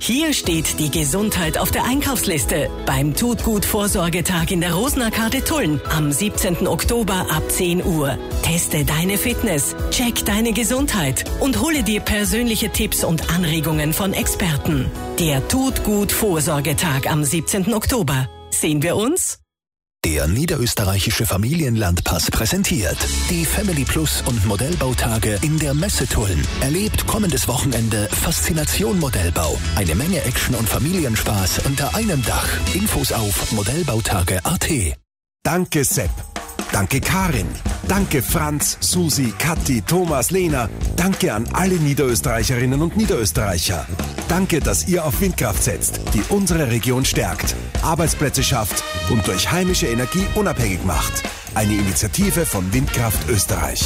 Hier steht die Gesundheit auf der Einkaufsliste beim Tut-Gut-Vorsorgetag in der Rosenarkade Tulln am 17. Oktober ab 10 Uhr. Teste deine Fitness, check deine Gesundheit und hole dir persönliche Tipps und Anregungen von Experten. Der Tut-Gut-Vorsorgetag am 17. Oktober. Sehen wir uns? Der niederösterreichische Familienlandpass präsentiert die Family Plus und Modellbautage in der Messe Tulln. Erlebt kommendes Wochenende Faszination Modellbau. Eine Menge Action und Familienspaß unter einem Dach. Infos auf modellbautage.at. Danke Sepp. Danke Karin. Danke Franz, Susi, Kathi, Thomas, Lena. Danke an alle Niederösterreicherinnen und Niederösterreicher. Danke, dass ihr auf Windkraft setzt, die unsere Region stärkt, Arbeitsplätze schafft und durch heimische Energie unabhängig macht. Eine Initiative von Windkraft Österreich.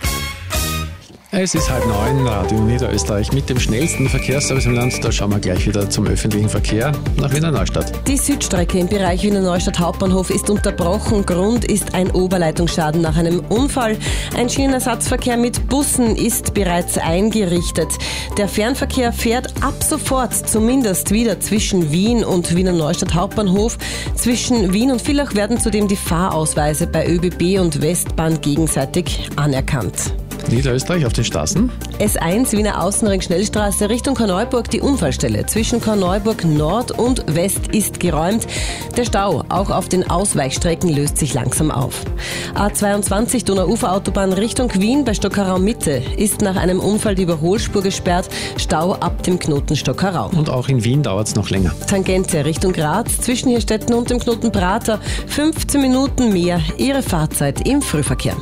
Es ist 8:30, Radio Niederösterreich mit dem schnellsten Verkehrsservice im Land. Da schauen wir gleich wieder zum öffentlichen Verkehr nach Wiener Neustadt. Die Südstrecke im Bereich Wiener Neustadt Hauptbahnhof ist unterbrochen. Grund ist ein Oberleitungsschaden nach einem Unfall. Ein Schienenersatzverkehr mit Bussen ist bereits eingerichtet. Der Fernverkehr fährt ab sofort zumindest wieder zwischen Wien und Wiener Neustadt Hauptbahnhof. Zwischen Wien und Villach werden zudem die Fahrausweise bei ÖBB und Westbahn gegenseitig anerkannt. Niederösterreich auf den Straßen. S1 Wiener Außenring Schnellstraße Richtung Korneuburg, die Unfallstelle zwischen Korneuburg Nord und West ist geräumt. Der Stau auch auf den Ausweichstrecken löst sich langsam auf. A22 Donauuferautobahn Richtung Wien bei Stockerau Mitte ist nach einem Unfall die Überholspur gesperrt. Stau ab dem Knoten Stockerau. Und auch in Wien dauert es noch länger. Tangente Richtung Graz zwischen Hirstetten und dem Knoten Prater. 15 Minuten mehr Ihre Fahrzeit im Frühverkehr.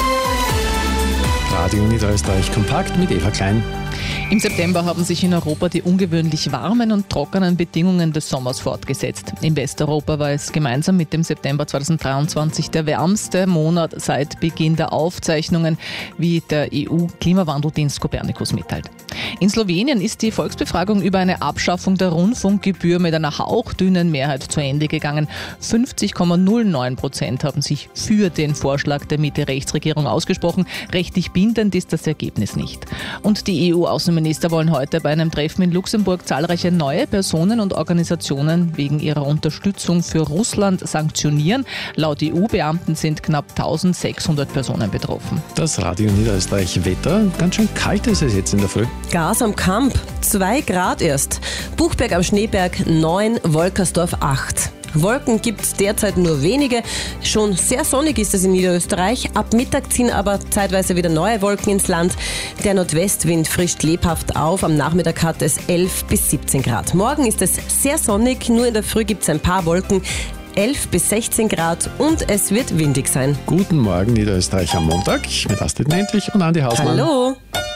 Radio Niederösterreich kompakt mit Eva Klein. Im September haben sich in Europa die ungewöhnlich warmen und trockenen Bedingungen des Sommers fortgesetzt. In Westeuropa war es gemeinsam mit dem September 2023 der wärmste Monat seit Beginn der Aufzeichnungen, wie der EU-Klimawandeldienst Copernicus mitteilt. In Slowenien ist die Volksbefragung über eine Abschaffung der Rundfunkgebühr mit einer hauchdünnen Mehrheit zu Ende gegangen. 50,09% haben sich für den Vorschlag der Mitte-Rechts-Regierung ausgesprochen. Rechtlich bindend ist das Ergebnis nicht. Und die EU-Außenminister wollen heute bei einem Treffen in Luxemburg zahlreiche neue Personen und Organisationen wegen ihrer Unterstützung für Russland sanktionieren. Laut EU-Beamten sind knapp 1600 Personen betroffen. Das Radio Niederösterreich Wetter. Ganz schön kalt ist es jetzt in der Früh. Gas am Kamp, 2 Grad erst. Buchberg am Schneeberg 9, Wolkersdorf 8. Wolken gibt es derzeit nur wenige. Schon sehr sonnig ist es in Niederösterreich. Ab Mittag ziehen aber zeitweise wieder neue Wolken ins Land. Der Nordwestwind frischt lebhaft auf. Am Nachmittag hat es 11 bis 17 Grad. Morgen ist es sehr sonnig. Nur in der Früh gibt es ein paar Wolken. 11 bis 16 Grad und es wird windig sein. Guten Morgen Niederösterreich am Montag mit Astrid Nentwich und Andi Hausmann. Hallo.